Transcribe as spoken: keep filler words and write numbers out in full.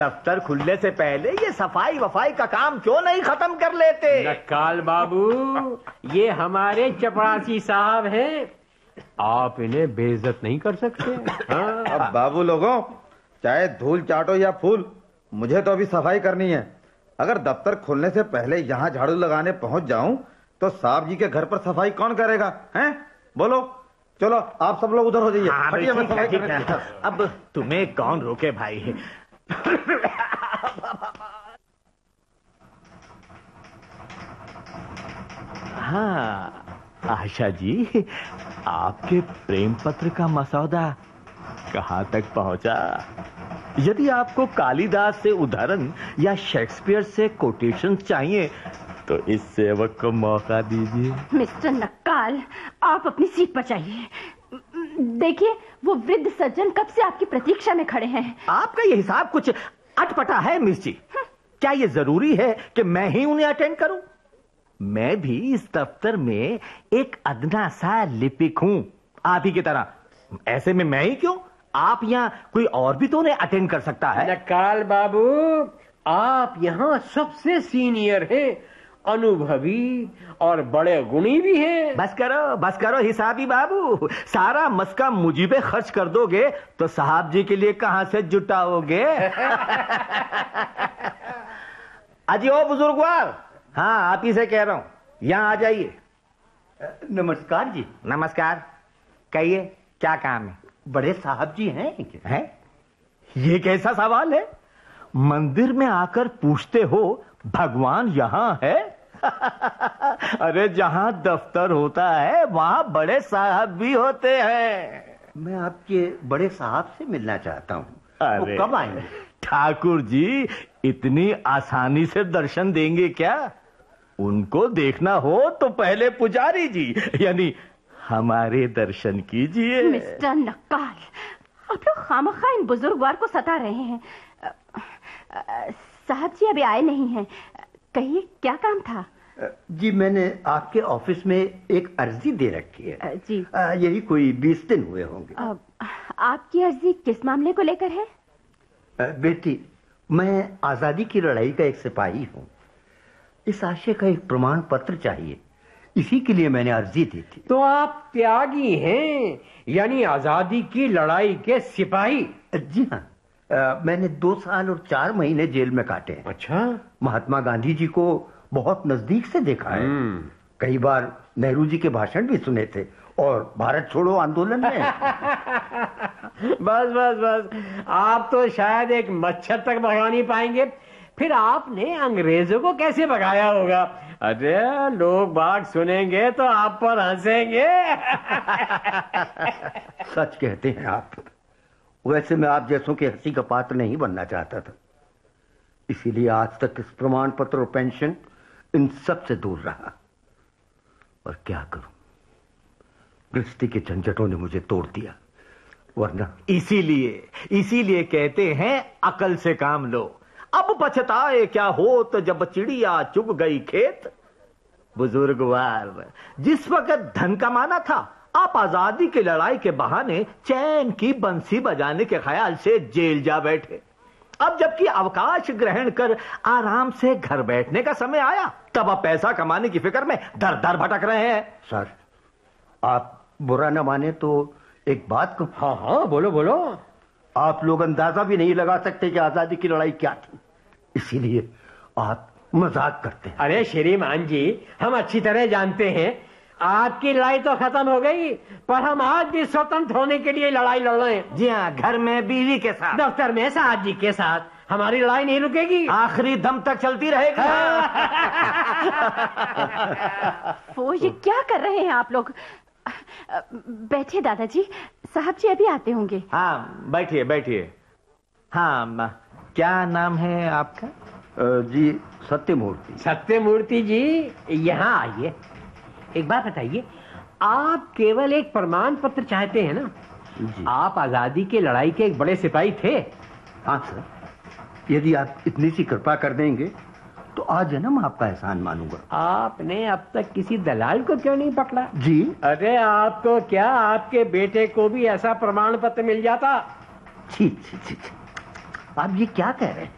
दफ्तर खुलने से पहले ये सफाई वफाई का काम क्यों नहीं खत्म कर लेते? नक्काल बाबू, ये हमारे चपरासी साहब हैं, आप इन्हें बेइज्जत नहीं कर सकते। हाँ? अब बाबू लोगों, चाहे धूल चाटो या फूल, मुझे तो अभी सफाई करनी है। अगर दफ्तर खुलने से पहले यहाँ झाड़ू लगाने पहुंच जाऊं तो साहब जी के घर पर सफाई कौन करेगा? हैं? बोलो, चलो आप सब लोग उधर हो जाइए। हाँ, हटिए, मैं सफाई ठीक है, करने- अब तुम्हें कौन रोके भाई? हाँ आशा जी, आपके प्रेम पत्र का मसौदा कहाँ तक पहुंचा? यदि आपको कालिदास से उदाहरण या शेक्सपियर से कोटेशन चाहिए तो इस सेवक को मौका दीजिए। मिस्टर नक्काल, आप अपनी सीट पर जाइए। देखिए, वो वृद्ध सज्जन कब से आपकी प्रतीक्षा में खड़े हैं। आपका ये हिसाब कुछ अटपटा है मिस जी। क्या ये जरूरी है कि मैं ही उन्हें अटेंड करूं? मैं भी इस दफ्तर में एक अदना सा लिपिक हूं, आप ही की तरह। ऐसे में मैं ही क्यों, आप यहाँ कोई और भी तो उन्हें अटेंड कर सकता है। नक्काल बाबू, आप यहाँ सबसे सीनियर हैं, अनुभवी और बड़े गुणी भी हैं। बस करो बस करो हिसाबी बाबू, सारा मस्का मुझी पे खर्च कर दोगे तो साहब जी के लिए कहां से जुटाओगे? अजी ओ बुजुर्गवार, हाँ आप ही से कह रहा हूं, यहाँ आ जाइए। नमस्कार जी। नमस्कार, कहिए क्या काम है? बड़े साहब जी हैं क्या? है? ये कैसा सवाल है? मंदिर में आकर पूछते हो भगवान यहाँ है? अरे जहाँ दफ्तर होता है वहाँ बड़े साहब भी होते हैं। मैं आपके बड़े साहब से मिलना चाहता हूँ। वो अरे कब आएंगे? ठाकुर जी इतनी आसानी से दर्शन देंगे क्या? उनको देखना हो तो पहले पुजारी जी यानी हमारे दर्शन कीजिए। मिस्टर नक्काल, आप लोग खामखा इन बुजुर्गवार को सता रहे हैं। अ, अ, साहब जी अभी आए नहीं हैं, कहिए क्या काम था? जी, मैंने आपके ऑफिस में एक अर्जी दे रखी है। अ, जी। अ, यही कोई बीस दिन हुए होंगे। अ, आपकी अर्जी किस मामले को लेकर है? अ, बेटी, मैं आजादी की लड़ाई का एक सिपाही हूँ। इस आशय का एक प्रमाण पत्र चाहिए, इसी के लिए मैंने अर्जी दी थी। तो आप त्यागी हैं, यानी आजादी की लड़ाई के सिपाही? जी हाँ, अ, मैंने दो साल और चार महीने जेल में काटे हैं। अच्छा। महात्मा गांधी जी को बहुत नजदीक से देखा है। कई बार नेहरू जी के भाषण भी सुने थे और भारत छोड़ो आंदोलन में। बस बस बस, आप तो शायद एक मच्छर तक भगा नहीं पाएंगे, फिर आपने अंग्रेजों को कैसे भगाया होगा? अरे लोग बाग सुनेंगे तो आप पर हंसेंगे। सच कहते हैं आप। वैसे मैं आप जैसों के हंसी का पात्र नहीं बनना चाहता था, इसीलिए आज तक इस प्रमाण पत्र और पेंशन इन सब से दूर रहा। और क्या करूं, गृहस्थी के झंझटों ने मुझे तोड़ दिया, वरना इसीलिए इसीलिए कहते हैं अकल से काम लो। अब पछताए क्या हो तो जब चिड़िया चुग गई खेत। बुजुर्गवार, जिस वक्त धन कमाना था आप आजादी की लड़ाई के बहाने चैन की बंसी बजाने के ख्याल से जेल जा बैठे। अब जबकि अवकाश ग्रहण कर आराम से घर बैठने का समय आया, तब आप पैसा कमाने की फिक्र में दर दर भटक रहे हैं। सर, आप बुरा न माने तो एक बात को। हाँ हाँ, बोलो बोलो। आप लोग अंदाजा भी नहीं लगा सकते कि आजादी की लड़ाई क्या थी, इसीलिए आप मजाक करते हैं। अरे श्रीमान जी, हम अच्छी तरह जानते हैं आपकी लड़ाई तो खत्म हो गई, पर हम आज भी स्वतंत्र होने के लिए लड़ाई लड़ रहे हैं। जी हाँ, घर में बीवी के साथ, दफ्तर में साहब जी के साथ। हमारी लड़ाई नहीं रुकेगी, आखिरी दम तक चलती रहेगी। वो ये क्या कर रहे हैं आप लोग? बैठिए दादाजी, साहब जी अभी आते होंगे। हाँ बैठिए बैठिए। हाँ, क्या नाम है आपका? जी सत्यमूर्ति। सत्यमूर्ति जी, यहाँ आइए। एक बात बताइए, आप केवल एक प्रमाण पत्र चाहते हैं ना? जी। आप आजादी की लड़ाई के एक बड़े सिपाही थे। हाँ सर, यदि आप इतनी सी कृपा कर देंगे तो आज जन्म आपका एहसान मानूंगा। आपने अब तक किसी दलाल को क्यों नहीं पकड़ा? जी। अरे आपको क्या, आपके बेटे को भी ऐसा प्रमाण पत्र मिल जाता। छी छी छी छी, आप ये क्या कह रहे हैं?